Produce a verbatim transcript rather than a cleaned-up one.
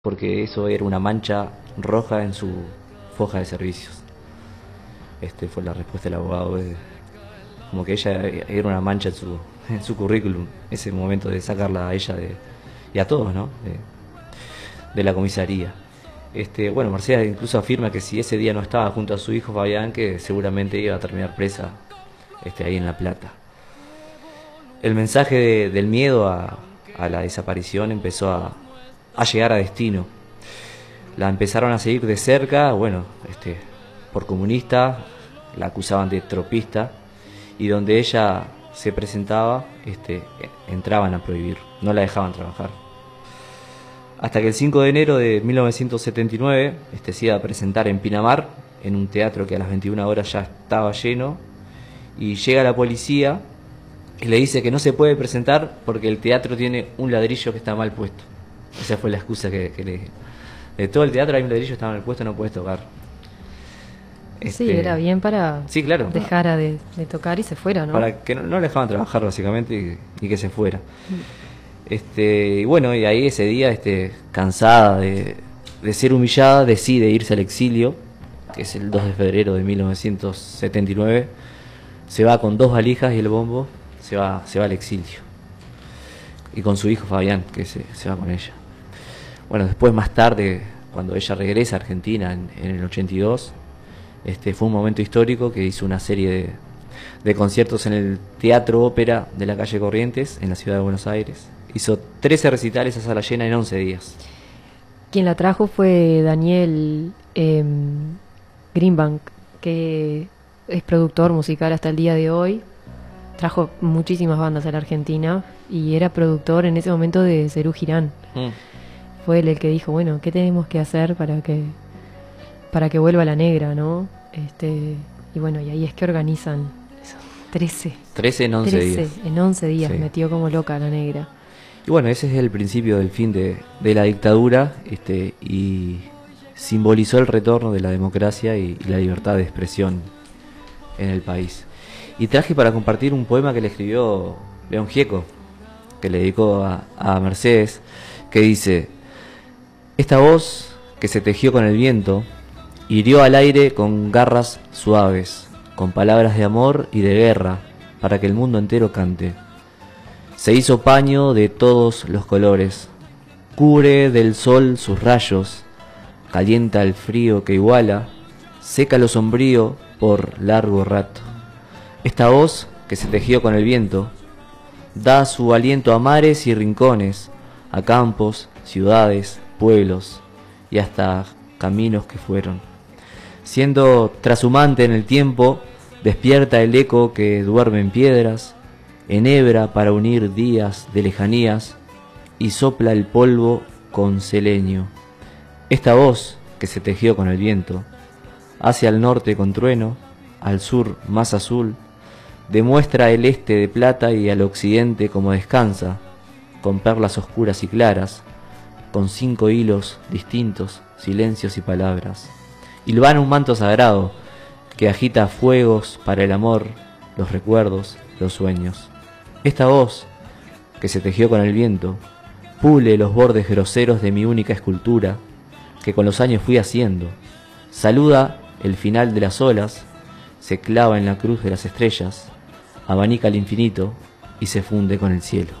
porque eso era una mancha roja en su foja de servicios. Este fue la respuesta del abogado, eh, como que ella era una mancha en su, en su currículum, ese momento de sacarla a ella de, y a todos, ¿no? de, de la comisaría. Este, bueno, Mercedes incluso afirma que si ese día no estaba junto a su hijo Fabián, que seguramente iba a terminar presa este, ahí en La Plata. El mensaje de, del miedo a, a la desaparición empezó a, a llegar a destino. La empezaron a seguir de cerca, bueno, este, por comunista, la acusaban de tropista, y donde ella se presentaba, este, entraban a prohibir, no la dejaban trabajar. Hasta que el cinco de enero de mil novecientos setenta y nueve este, se iba a presentar en Pinamar, en un teatro que a las veintiuna horas ya estaba lleno, y llega la policía y le dice que no se puede presentar porque el teatro tiene un ladrillo que está mal puesto. Esa fue la excusa que, que le dije. De todo el teatro hay un ladrillo que está mal puesto, no puedes tocar. Sí, Este, era bien para sí, claro, dejara de, de tocar y se fuera, ¿no? para que no, no le dejaban trabajar básicamente y, y que se fuera. Este, y bueno, y ahí ese día, este, cansada de, de ser humillada, decide irse al exilio, que es el dos de febrero de mil novecientos setenta y nueve. Se va con dos valijas y el bombo, se va, se va al exilio. Y con su hijo Fabián, que se, se va con ella. Bueno, después más tarde, cuando ella regresa a Argentina en, en el ochenta y dos, este, fue un momento histórico que hizo una serie de, de conciertos en el Teatro Ópera de la calle Corrientes, en la ciudad de Buenos Aires. Hizo trece recitales a sala llena en once días. Quien la trajo fue Daniel eh, Greenbank, que es productor musical hasta el día de hoy. Trajo muchísimas bandas a la Argentina y era productor en ese momento de Serú Girán. Mm. Fue él el que dijo, bueno, ¿qué tenemos que hacer para que para que vuelva la negra, ¿no? Este, y bueno, y ahí es que organizan eso, trece. trece en once días. En once días, sí. Metió como loca a la negra. Y bueno, ese es el principio del fin de, de la dictadura, este, y simbolizó el retorno de la democracia y, y la libertad de expresión en el país. Y traje para compartir un poema que le escribió León Gieco, que le dedicó a, a Mercedes, que dice: esta voz que se tejió con el viento hirió al aire con garras suaves, con palabras de amor y de guerra, para que el mundo entero cante. Se hizo paño de todos los colores, cubre del sol sus rayos, calienta el frío que iguala, seca lo sombrío por largo rato. Esta voz que se tejió con el viento da su aliento a mares y rincones, a campos, ciudades, pueblos y hasta caminos que fueron. Siendo trashumante en el tiempo, despierta el eco que duerme en piedras, enhebra para unir días de lejanías y sopla el polvo con selenio. Esta voz que se tejió con el viento, hacia el norte con trueno, al sur más azul, demuestra el este de plata y al occidente como descansa, con perlas oscuras y claras, con cinco hilos distintos, silencios y palabras. Hilvana un manto sagrado que agita fuegos para el amor, los recuerdos, los sueños. Esta voz que se tejió con el viento pule los bordes groseros de mi única escultura que con los años fui haciendo. Saluda el final de las olas, se clava en la cruz de las estrellas, abanica el infinito y se funde con el cielo.